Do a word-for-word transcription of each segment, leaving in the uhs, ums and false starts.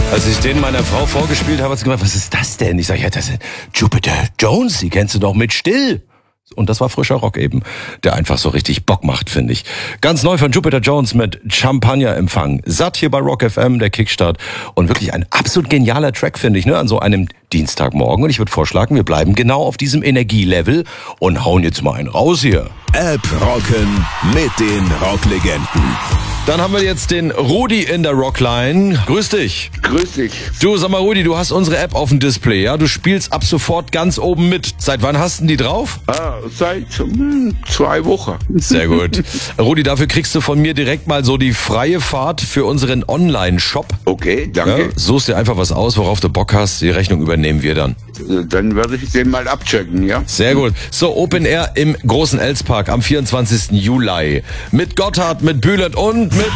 Als ich den meiner Frau vorgespielt habe, hat sie gesagt, was ist das denn? Ich sage, ja, das ist Jupiter Jones, die kennst du doch mit Still. Und das war frischer Rock eben, der einfach so richtig Bock macht, finde ich. Ganz neu von Jupiter Jones mit Champagnerempfang. Satt hier bei Rock F M, der Kickstart. Und wirklich ein absolut genialer Track, finde ich, ne, an so einem Dienstagmorgen. Und ich würde vorschlagen, wir bleiben genau auf diesem Energielevel und hauen jetzt mal einen raus hier. App rocken mit den Rocklegenden. Dann haben wir jetzt den Rudi in der Rockline. Grüß dich. Grüß dich. Du, sag mal, Rudi, du hast unsere App auf dem Display, ja? Du spielst ab sofort ganz oben mit. Seit wann hast du die drauf? Ah, seit hm, zwei Wochen. Sehr gut. Rudi, dafür kriegst du von mir direkt mal so die freie Fahrt für unseren Online-Shop. Okay, danke. Ja, suchst dir einfach was aus, worauf du Bock hast. Die Rechnung übernehmen wir dann. Dann werde ich den mal abchecken, ja? Sehr gut. So, Open Air im großen Elspark am vierundzwanzigsten Juli. Mit Gotthard, mit Bülent und mit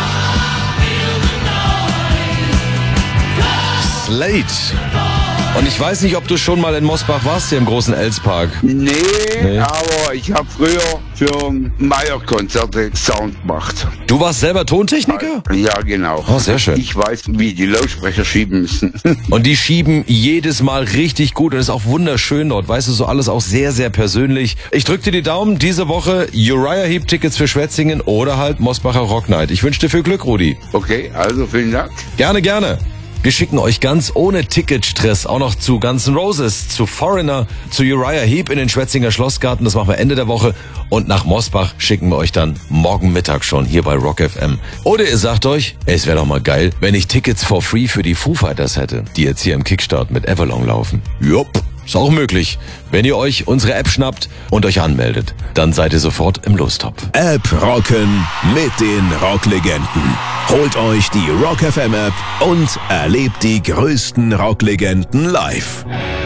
Slate. Und ich weiß nicht, ob du schon mal in Mosbach warst, hier im großen Elspark. Nee, Nee. aber ich habe früher für Meier-Konzerte Sound gemacht. Du warst selber Tontechniker? Ja, genau. Oh, sehr schön. Ich weiß, wie die Lautsprecher schieben müssen. Und die schieben jedes Mal richtig gut und ist auch wunderschön dort. Weißt du, so alles auch sehr, sehr persönlich. Ich drück dir die Daumen. Diese Woche Uriah Heep Tickets für Schwetzingen oder halt Mosbacher Rock Night. Ich wünsche dir viel Glück, Rudi. Okay, also vielen Dank. Gerne, gerne. Wir schicken euch ganz ohne Ticketstress auch noch zu Guns N' Roses, zu Foreigner, zu Uriah Heep in den Schwetzinger Schlossgarten. Das machen wir Ende der Woche. Und nach Mosbach schicken wir euch dann morgen Mittag schon hier bei Rock F M. Oder ihr sagt euch, es wäre doch mal geil, wenn ich Tickets for free für die Foo Fighters hätte, die jetzt hier im Kickstart mit Avalon laufen. Jupp. Ist auch möglich. Wenn ihr euch unsere App schnappt und euch anmeldet, dann seid ihr sofort im Lostopf. App rocken mit den Rocklegenden. Holt euch die Rock F M App und erlebt die größten Rocklegenden live.